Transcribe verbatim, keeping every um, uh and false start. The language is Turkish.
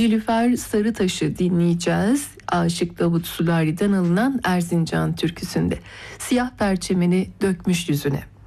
Nilüfer Sarıtaş'ı dinleyeceğiz. Aşık Davut Sulari'den alınan Erzincan türküsünde. Siyah perçemini dökmüş yüzüne.